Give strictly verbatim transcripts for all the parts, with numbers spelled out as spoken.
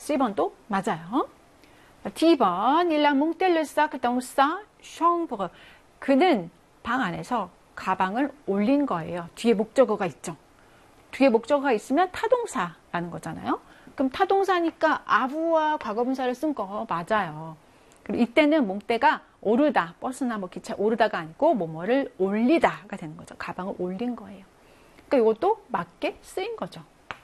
씨 번도 맞아요. 디 번, il a monté le sac dans sa chambre. 그는 방 안에서 가방을 올린 거예요. 뒤에 목적어가 있죠. 뒤에 목적어가 있으면 타동사라는 거잖아요. 그럼 타동사니까 아부와 과거분사를 쓴 거 맞아요. 그리고 이때는 몽떼가 오르다, 버스나 뭐 기차에 오르다가 아니고 뭐뭐를 올리다가 되는 거죠. 가방을 올린 거예요. 그러니까 이것도 맞게 쓰인 거죠.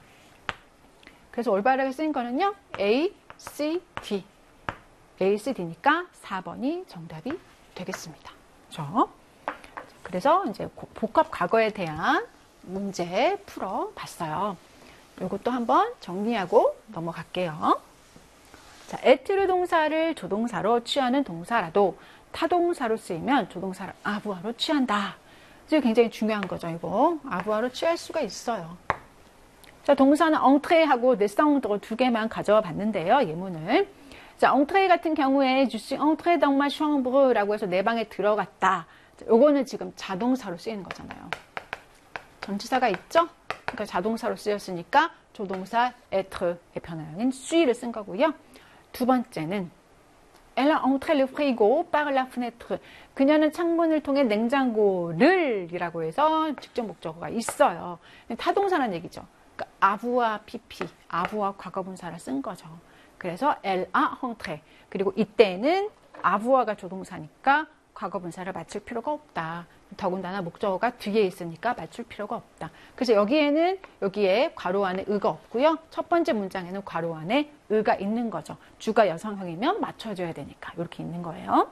그래서 올바르게 쓰인 거는요. A, C, D. A, C, D니까 사 번이 정답이 되겠습니다. 그렇죠? 그래서 이제 복합 과거에 대한 문제 풀어봤어요. 이것도 한번 정리하고 넘어갈게요. 자, 에트르 동사를 조동사로 취하는 동사라도 타동사로 쓰이면 조동사를 아부아로 취한다. 이게 굉장히 중요한 거죠. 이거 아부아로 취할 수가 있어요. 자, 동사는 entré하고 descendre 두 개만 가져와 봤는데요. 예문을. 자, entrer 같은 경우에 je suis entré dans ma chambre라고 해서 내 방에 들어갔다. 자, 요거는 지금 자동사로 쓰이는 거잖아요. 전치사가 있죠? 그러니까 자동사로 쓰였으니까 조동사 être 변화형인 sui를 쓴 거고요. 두 번째는 elle a entré le frigo par la fenêtre. 그녀는 창문을 통해 냉장고를 이라고 해서 직접 목적어가 있어요. 타동사라는 얘기죠. 그러니까 아부와 pp, 아부와 과거분사를 쓴 거죠. 그래서 elle a entré. 그리고 이때는 아부아가 조동사니까 과거분사를 맞출 필요가 없다. 더군다나 목적어가 뒤에 있으니까 맞출 필요가 없다. 그래서 여기에는 여기에 괄호 안에 의가 없고요. 첫 번째 문장에는 괄호 안에 의가 있는 거죠. 주가 여성형이면 맞춰줘야 되니까 이렇게 있는 거예요.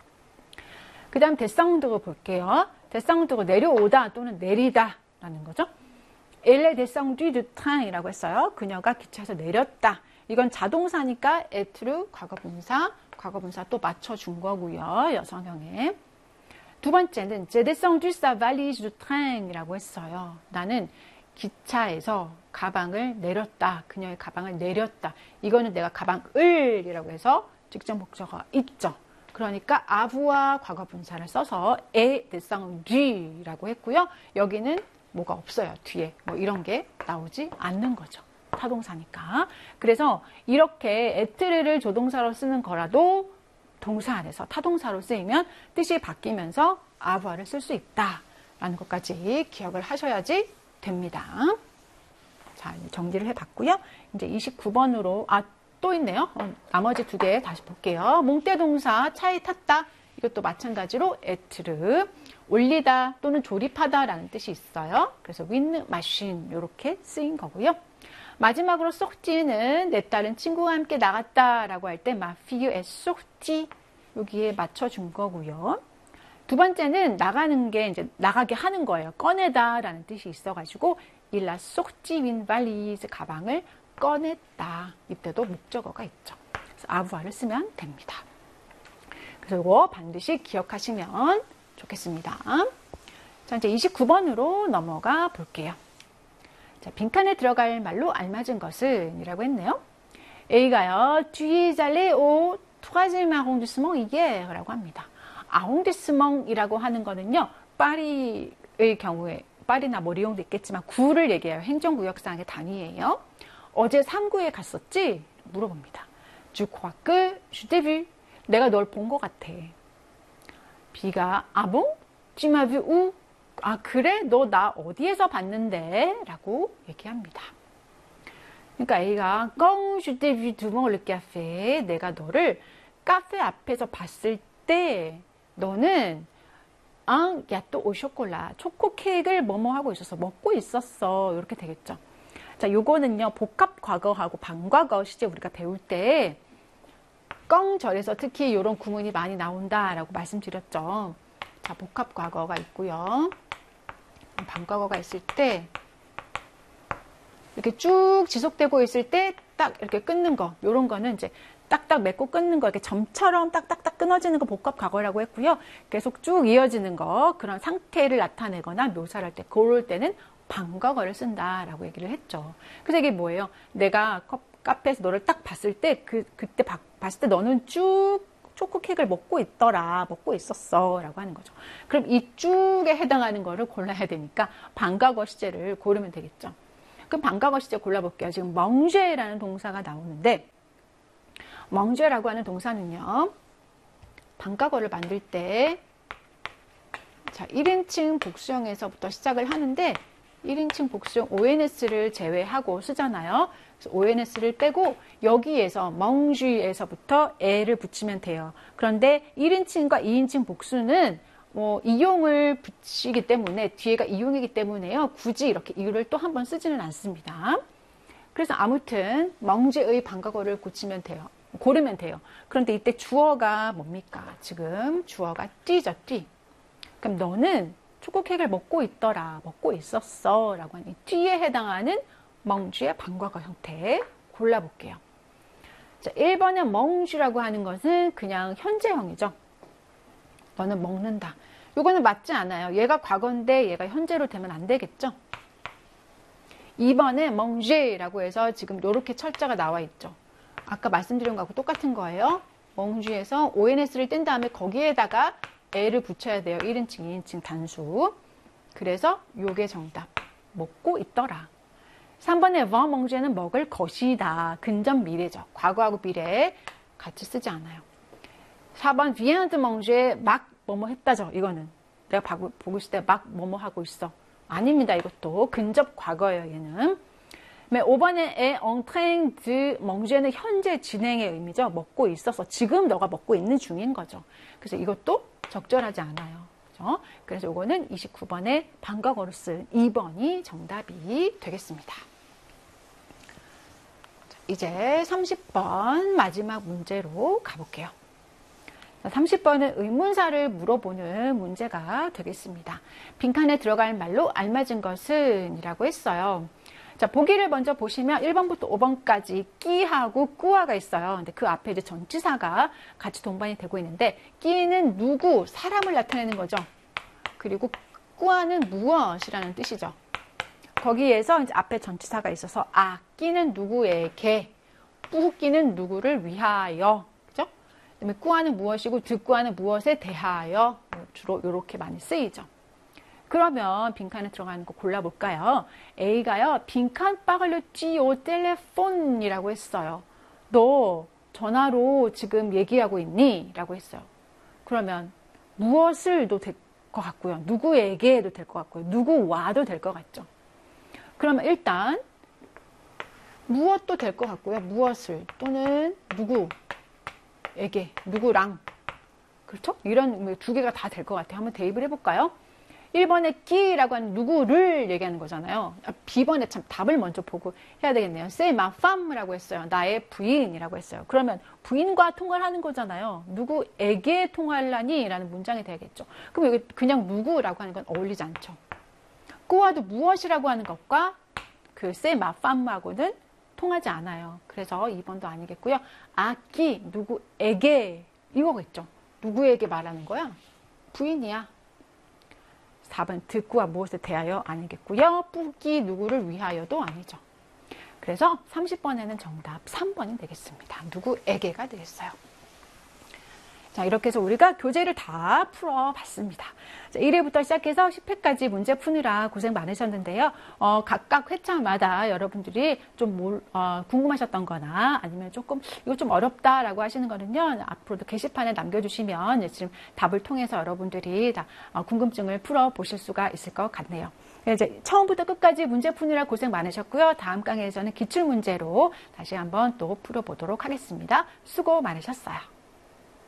그 다음 descendre 볼게요. descendre 내려오다 또는 내리다 라는 거죠. Elle est descendue du train이라고 했어요. 그녀가 기차에서 내렸다. 이건 자동사니까 être 과거분사, 과거분사 또 맞춰준 거고요. 여성형에. 두 번째는 j'ai descendu sa valise du train이라고 했어요. 나는 기차에서 가방을 내렸다. 그녀의 가방을 내렸다. 이거는 내가 가방을 이라고 해서 직접 목적어가 있죠. 그러니까 아부와 과거분사를 써서 est descendu라고 했고요. 여기는 뭐가 없어요. 뒤에 뭐 이런 게 나오지 않는 거죠. 타동사니까. 그래서 이렇게 에트르를 조동사로 쓰는 거라도 동사 안에서 타동사로 쓰이면 뜻이 바뀌면서 아부아를 쓸 수 있다라는 것까지 기억을 하셔야지 됩니다. 자, 정리를 해봤고요. 이제 이십구 번으로 아, 또 있네요. 어, 나머지 두 개 다시 볼게요. 몽떼 동사 차에 탔다. 이것도 마찬가지로 에트르 올리다 또는 조립하다라는 뜻이 있어요. 그래서 윈 마신 이렇게 쓰인 거고요. 마지막으로 sorti는 내 딸은 친구와 함께 나갔다라고 할 때 ma fille est sortie 여기에 맞춰준 거고요. 두 번째는 나가는 게 이제 나가게 하는 거예요. 꺼내다라는 뜻이 있어가지고 il a sorti une valise 가방을 꺼냈다. 이때도 목적어가 있죠. 그래서 아부아를 쓰면 됩니다. 그래서 이거 반드시 기억하시면 좋겠습니다. 자, 이제 이십구 번으로 넘어가 볼게요. 자, 빈칸에 들어갈 말로 알맞은 것은 이라고 했네요. A가요. Tu es allé au troisième arrondissement hier 라고 합니다. arrondissement이라고 하는 거는요. 파리의 경우에 파리나 뭐 리옹도 있겠지만 구를 얘기해요. 행정구역상의 단위예요. 어제 삼 구에 갔었지? 물어봅니다. Tu crois que je t'ai vu? 내가 널 본 것 같아. B가 ah bon? Tu m'as vu où? 아 그래? 너 나 어디에서 봤는데? 라고 얘기합니다. 그러니까 A가 Quand je t'ai vu devant le café 내가 너를 카페 앞에서 봤을 때 너는 Un gâteau au chocolat 초코 케이크를 뭐뭐 하고 있었어. 먹고 있었어. 이렇게 되겠죠. 자, 요거는요. 복합 과거하고 반과거 시제 우리가 배울 때 껑절에서 특히 이런 구문이 많이 나온다라고 말씀드렸죠. 자, 복합 과거가 있고요. 반과거가 있을 때 이렇게 쭉 지속되고 있을 때 딱 이렇게 끊는 거, 요런 거는 이제 딱딱 맺고 끊는 거, 이렇게 점처럼 딱딱딱 끊어지는 거 복합 과거라고 했고요. 계속 쭉 이어지는 거, 그런 상태를 나타내거나 묘사를 할 때, 그럴 때는 반과거를 쓴다라고 얘기를 했죠. 그래서 이게 뭐예요? 내가 카페에서 너를 딱 봤을 때, 그, 그때 바, 봤을 때 너는 쭉 초코 케이크를 먹고 있더라, 먹고 있었어 라고 하는 거죠. 그럼 이 쭉에 해당하는 거를 골라야 되니까 반과거 시제를 고르면 되겠죠. 그럼 반과거 시제 골라볼게요. 지금 멍쉐라는 동사가 나오는데 멍죄라고 하는 동사는요, 방과거를 만들 때, 자, 일 인칭 복수형에서부터 시작을 하는데, 일 인칭 복수형 오엔에스를 제외하고 쓰잖아요. 그래서 오엔에스를 빼고 여기에서 멍쥐에서부터 에를 붙이면 돼요. 그런데 일 인칭과 이 인칭 복수는 뭐 이용을 붙이기 때문에, 뒤에가 이용이기 때문에요, 굳이 이렇게 이유를 또 한 번 쓰지는 않습니다. 그래서 아무튼 멍쥐의 방과거를 고치면 돼요. 고르면 돼요. 그런데 이때 주어가 뭡니까? 지금 주어가 띠죠, 띠. 그럼 너는 초코 케이크를 먹고 있더라, 먹고 있었어 라고 하니 띠에 해당하는 멍쥐의 방과거 형태 골라볼게요. 자, 일 번에 멍쥐라고 하는 것은 그냥 현재형이죠. 너는 먹는다. 이거는 맞지 않아요. 얘가 과거인데 얘가 현재로 되면 안 되겠죠. 이 번에 멍쥐라고 해서 지금 이렇게 철자가 나와 있죠. 아까 말씀드린 거하고 똑같은 거예요. 멍쥐에서 오엔에스를 뗀 다음에 거기에다가 에를 붙여야 돼요. 일 인칭, 이 인칭 단수. 그래서 요게 정답. 먹고 있더라. 삼 번에 버 멍쥐는 먹을 것이다. 근접 미래죠. 과거하고 미래 같이 쓰지 않아요. 사 번 vient de manger 막 뭐뭐 했다죠. 이거는 내가 보고 있을 때 막 뭐뭐 하고 있어. 아닙니다. 이것도 근접 과거예요. 얘는. 오 번에 est en train de manger는 현재 진행의 의미죠. 먹고 있어서 지금 너가 먹고 있는 중인 거죠. 그래서 이것도 적절하지 않아요. 그렇죠? 그래서 이거는 이십구 번에 방과거로 쓴 이 번이 정답이 되겠습니다. 이제 삼십 번 마지막 문제로 가볼게요. 삼십 번은 의문사를 물어보는 문제가 되겠습니다. 빈칸에 들어갈 말로 알맞은 것은 이라고 했어요. 자, 보기를 먼저 보시면 일 번부터 오 번까지 끼하고 꾸아가 있어요. 근데 그 앞에 이제 전치사가 같이 동반이 되고 있는데, 끼는 누구, 사람을 나타내는 거죠. 그리고 꾸아는 무엇이라는 뜻이죠. 거기에서 이제 앞에 전치사가 있어서 아, 끼는 누구에게, 뿌끼는 누구를 위하여, 그죠? 그다음에 꾸아는 무엇이고 드꾸아는 무엇에 대하여, 주로 이렇게 많이 쓰이죠. 그러면 빈칸에 들어가는 거 골라볼까요? A가요, 빈칸 빠글로 찌오 텔레폰이라고 했어요. 너 전화로 지금 얘기하고 있니? 라고 했어요. 그러면 무엇을도 될 것 같고요. 누구에게도 될 것 같고요. 누구와도 될 것 같죠. 그러면 일단 무엇도 될 것 같고요. 무엇을 또는 누구에게, 누구랑, 그렇죠? 이런 두 개가 다 될 것 같아요. 한번 대입을 해볼까요? 일 번에 끼라고 하는 누구를 얘기하는 거잖아요. 비 번에 참 답을 먼저 보고 해야 되겠네요. C'est ma femme라고 했어요. 나의 부인이라고 했어요. 그러면 부인과 통화를 하는 거잖아요. 누구에게 통화하려니? 라는 문장이 되겠죠. 그럼 여기 그냥 누구라고 하는 건 어울리지 않죠. 꾸와도 무엇이라고 하는 것과 그 C'est ma femme하고는 통하지 않아요. 그래서 이 번도 아니겠고요. 아, 끼, 누구에게 이거겠죠. 누구에게 말하는 거야? 부인이야. 사 번 듣고와 무엇에 대하여 아니겠고요. 뿌기 누구를 위하여도 아니죠. 그래서 삼십 번에는 정답 삼 번이 되겠습니다. 누구에게가 되겠어요. 자, 이렇게 해서 우리가 교재를 다 풀어봤습니다. 자, 일 회부터 시작해서 십 회까지 문제 푸느라 고생 많으셨는데요. 어, 각각 회차마다 여러분들이 좀 뭘, 어, 궁금하셨던 거나 아니면 조금 이거 좀 어렵다라고 하시는 거는요. 앞으로도 게시판에 남겨주시면 지금 답을 통해서 여러분들이 다 어, 궁금증을 풀어보실 수가 있을 것 같네요. 이제 처음부터 끝까지 문제 푸느라 고생 많으셨고요. 다음 강의에서는 기출문제로 다시 한번 또 풀어보도록 하겠습니다. 수고 많으셨어요.